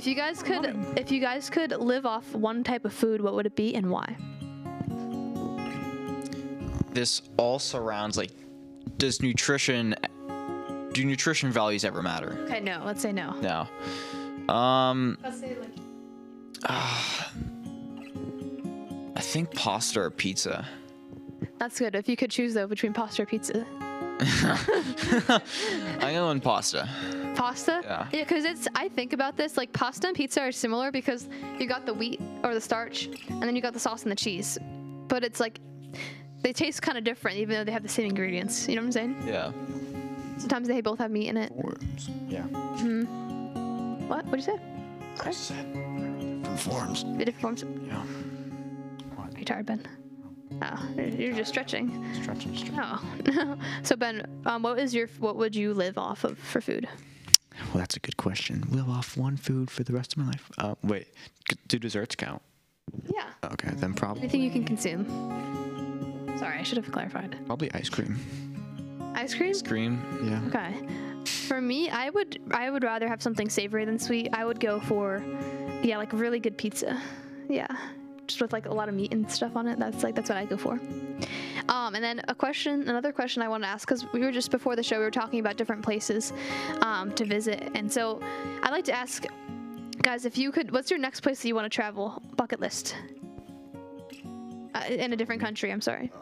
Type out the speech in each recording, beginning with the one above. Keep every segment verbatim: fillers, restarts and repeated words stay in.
If you guys could, if you guys could live off one type of food, what would it be and why? This all surrounds like, does nutrition, do nutrition values ever matter? Okay, no. Let's say no. No. Um. Let's say like. Uh, I think pasta or pizza. That's good. If you could choose though between pasta or pizza. I'm going pasta. Pasta? Yeah. Yeah, because it's, I think about this, like pasta and pizza are similar because you got the wheat or the starch, and then you got the sauce and the cheese. But it's like, they taste kind of different even though they have the same ingredients. You know what I'm saying? Yeah. Sometimes they both have meat in it. Forms. Yeah. Hmm. What? What'd you say? I said different forms. The different forms. Yeah. Are you tired, Ben? Oh, you're just stretching. Stretching, stretching. Oh. So Ben, um, what is your, what would you live off of for food? Well, that's a good question. Live off one food for the rest of my life. Uh, wait, c- do desserts count? Yeah. Okay, then probably Anything you can consume. Sorry, I should have clarified. probably ice cream. Ice cream? Scream. Yeah. Okay. For me, I would I would rather have something savory than sweet. I would go for, yeah, like really good pizza. Yeah, just with like a lot of meat and stuff on it. That's like that's what I go for. Um, and then a question, another question I want to ask, because we were just before the show, we were talking about different places um, to visit, and so I'd like to ask, guys, if you could, what's your next place that you want to travel bucket list? Uh, in a different country. I'm sorry.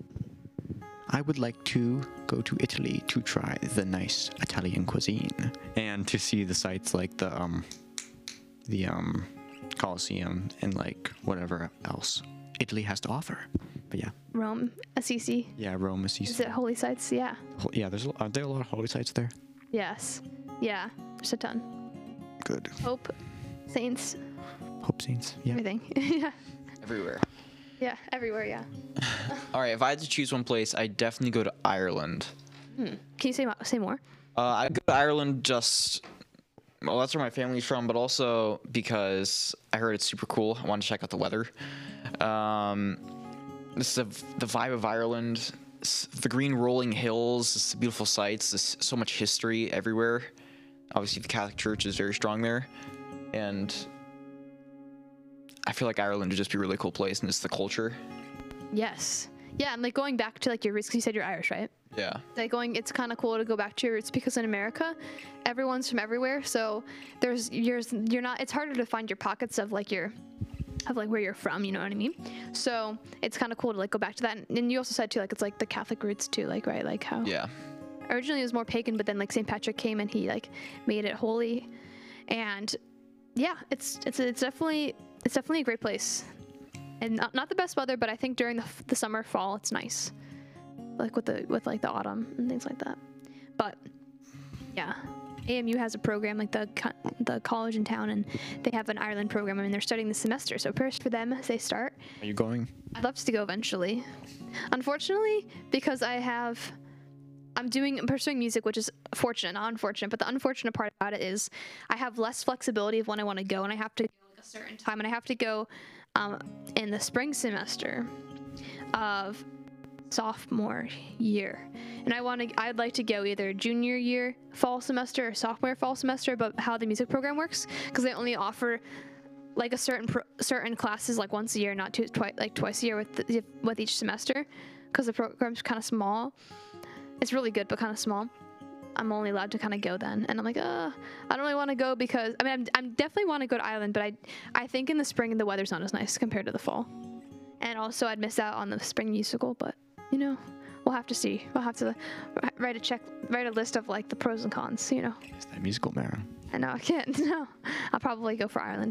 I would like to go to Italy to try the nice Italian cuisine and to see the sites like the um the um Colosseum and like whatever else Italy has to offer. But yeah, Rome, Assisi. yeah, Rome, Assisi. Is it holy sites? Yeah. Ho- Yeah, there's a, are there a lot of holy sites there? Yes. Yeah. There's a ton. Good. Pope, saints, Hope saints. Yeah. everything. Yeah. Everywhere. Yeah. Everywhere. Yeah. All right, if I had to choose one place, I'd definitely go to Ireland. Hmm. Can you say mo- say more? Uh, I'd go to Ireland just, well, that's where my family's from, but also because I heard it's super cool. I want to check out the weather. Um, this is the, the vibe of Ireland, s- the green rolling hills, it's the beautiful sights, there's so much history everywhere. Obviously, the Catholic Church is very strong there, and I feel like Ireland would just be a really cool place, and it's the culture. Yes. Yeah. And like going back to like your roots, because you said you're Irish, right? Yeah. Like going, it's kind of cool to go back to your roots because in America, everyone's from everywhere. So there's you're you're not. It's harder to find your pockets of like your of like where you're from. You know what I mean? So it's kind of cool to like go back to that. And, and you also said too, like it's like the Catholic roots too, like right, like how Yeah. originally it was more pagan, but then like Saint Patrick came and he like made it holy. And yeah, it's it's it's definitely it's definitely a great place. And not, not the best weather, but I think during the, f- the summer, fall, it's nice, like with the with like the autumn and things like that. But yeah, A M U has a program like the co- the college in town, and they have an Ireland program, and they're starting this semester. So prayers for them as they start. Are you going? I'd love to go eventually. Unfortunately, because I have, I'm doing I'm pursuing music, which is fortunate, not unfortunate. But the unfortunate part about it is I have less flexibility of when I want to go, and I have to go like a certain time, and I have to go um, in the spring semester of sophomore year. And I want to, I'd like to go either junior year fall semester or sophomore fall semester, but how the music program works, because they only offer like a certain pro- certain classes like once a year, not two, twice like twice a year with the, with each semester, because the program's kind of small. It's really good, but kind of small. I'm only allowed to kind of go then, and I'm like, uh, I don't really want to go because I mean, I'm, I'm definitely want to go to Ireland, but I, I think in the spring the weather's not as nice compared to the fall, and also I'd miss out on the spring musical. But you know, we'll have to see. We'll have to write a check, write a list of like the pros and cons. You know. Is that musical marathon? I know I can't. No, I'll probably go for Ireland.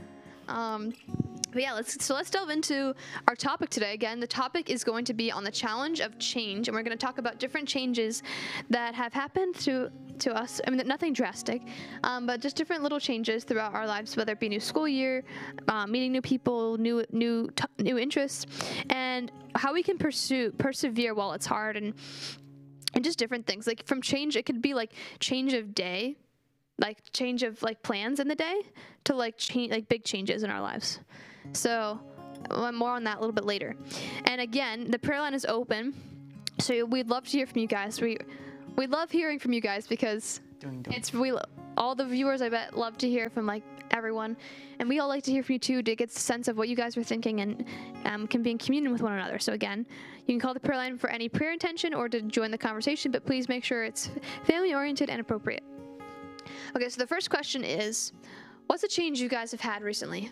Um, but yeah, let's so let's delve into our topic today. Again, the topic is going to be on the challenge of change, and we're going to talk about different changes that have happened to to us. I mean, nothing drastic, um, but just different little changes throughout our lives, whether it be new school year, uh, meeting new people, new new t- new interests, and how we can pursue persevere while it's hard, and and just different things. Like from change, it could be like change of day, like change of like plans in the day, to like change like big changes in our lives. So well, more on that a little bit later. And again, the prayer line is open, so we'd love to hear from you guys. We we love hearing from you guys because Doing, doing. it's we lo- all the viewers, I bet, love to hear from like everyone, and we all like to hear from you too to get a sense of what you guys were thinking and um, can be in communion with one another. So again, you can call the prayer line for any prayer intention or to join the conversation, but please make sure it's family oriented and appropriate. Okay, so the first question is, what's a change you guys have had recently?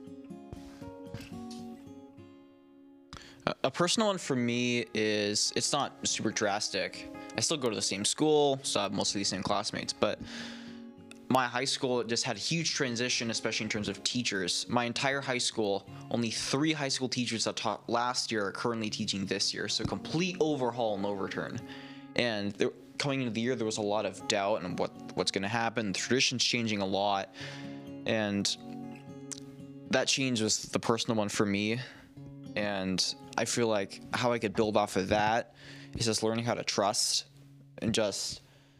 A personal one for me is, it's not super drastic. I still go to the same school, so I have mostly the same classmates, but my high school just had a huge transition, especially in terms of teachers. My entire high school, only three high school teachers that taught last year are currently teaching this year, so complete overhaul and overturn. And there, coming into the year, there was a lot of doubt on what what's going to happen. The tradition's changing a lot, and that change was the personal one for me. And I feel like how I could build off of that is just learning how to trust and just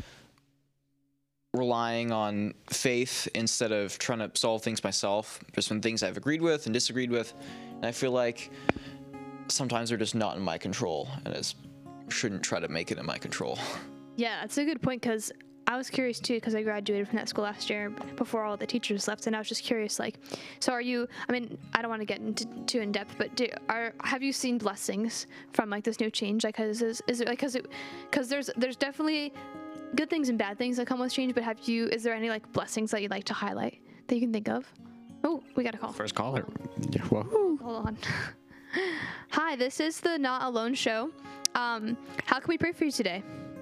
relying on faith instead of trying to solve things myself. There's been things I've agreed with and disagreed with, and I feel like sometimes they're just not in my control, and I just shouldn't try to make it in my control. Yeah, that's a good point, because I was curious too, because I graduated from that school last year before all the teachers left, and I was just curious, like, so are you, I mean, I don't want to get into too in depth, but do, are have you seen blessings from like this new change? Like, is, is, is it like, because it, because there's there's definitely good things and bad things that come with change, but have you, is there any like blessings that you'd like to highlight that you can think of? Oh, we got a call. First caller. Yeah, whoa. Hold on. Hi, this is the Not Alone show. Um, how can we pray for you today?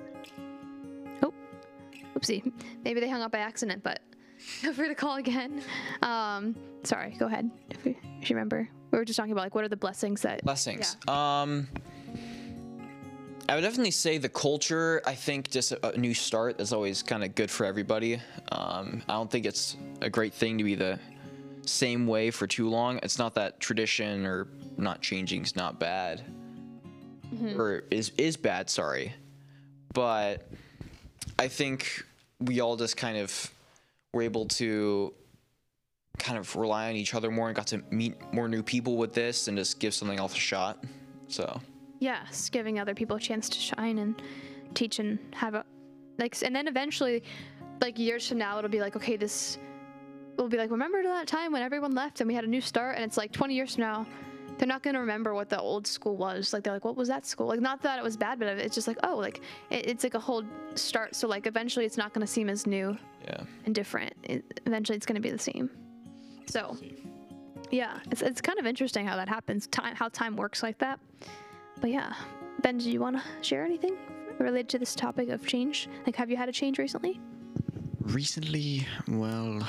Oh, oopsie. Maybe they hung up by accident, but feel free to call again. Um, sorry, go ahead. If you, if you remember, we were just talking about like what are the blessings that. Blessings. Yeah. Um, I would definitely say the culture. I think just a, a new start is always kind of good for everybody. Um, I don't think it's a great thing to be the same way for too long. It's not that tradition or not changing is not bad, mm-hmm. or is is bad. Sorry, but I think we all just kind of were able to kind of rely on each other more and got to meet more new people with this and just give something else a shot. So. Yes, giving other people a chance to shine and teach and have a, like, and then eventually, like years from now, it'll be like, okay, this, we'll be like, remember that time when everyone left and we had a new start? And it's like twenty years from now, they're not going to remember what the old school was. Like, they're like, what was that school? Like, not that it was bad, but it's just like, oh, like, it, it's like a whole start. So, like, eventually it's not going to seem as new yeah. and different. It, eventually it's going to be the same. So, yeah, it's, it's kind of interesting how that happens, time, how time works like that. But yeah, Ben, do you want to share anything related to this topic of change? Like, have you had a change recently? Recently, well,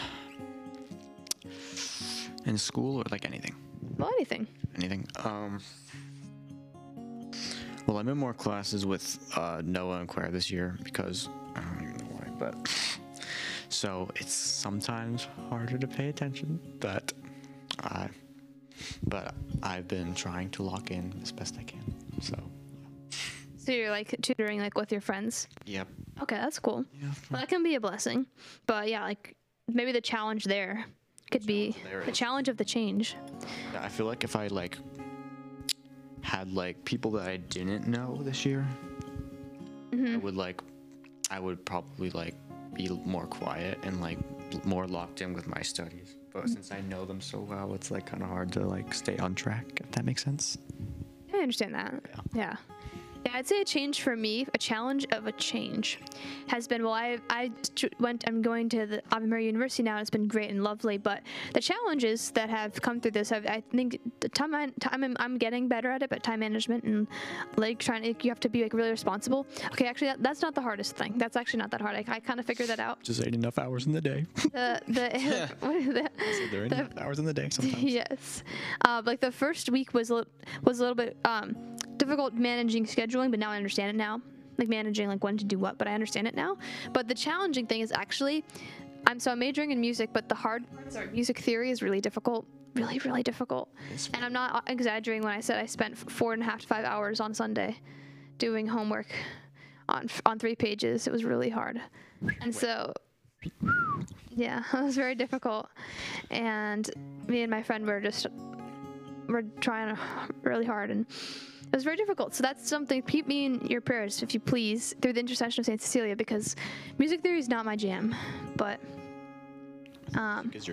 in school or like anything? Well, anything. Anything. Um. Well, I'm in more classes with uh, Noah and Claire this year because I don't even know why, but so it's sometimes harder to pay attention. But I, but I've been trying to lock in as best I can. So. So you're like tutoring like with your friends? Yep. Okay, that's cool. Yeah. Well, that can be a blessing. But yeah, like maybe the challenge there could be the challenge of the change. Yeah, I feel like if I like had like people that I didn't know this year, mm-hmm. I would like, I would probably like be more quiet and like more locked in with my studies. But mm-hmm. since I know them so well, it's like kind of hard to like stay on track, if that makes sense. I understand that. Yeah. Yeah. Yeah, I'd say a change for me, a challenge of a change, has been, well, I I went, I'm going to the Ave Maria University now, and it's been great and lovely, but the challenges that have come through this, I've, I think the time, time I'm, I'm getting better at it, but time management and like trying to, you have to be like really responsible. Okay, actually, that, that's not the hardest thing. That's actually not that hard. I, I kind of figured that out. Just ain't enough hours in the day. The, the, what is that? So there ain't enough hours in the day sometimes. Yes. Uh, like the first week was, a, was a little bit, um, difficult managing scheduling, but now I understand it now. Like managing like when to do what, but I understand it now. But the challenging thing is actually, I'm so I'm majoring in music, but the hard parts are music theory is really difficult. Really, really difficult. And I'm not exaggerating when I said I spent four and a half to five hours on Sunday doing homework on on three pages. It was really hard. And so, yeah, it was very difficult. And me and my friend were just, we're trying really hard, and It was very difficult. So that's something. Keep me in your prayers, if you please, through the intercession of Saint Cecilia, because music theory is not my jam. But um, Because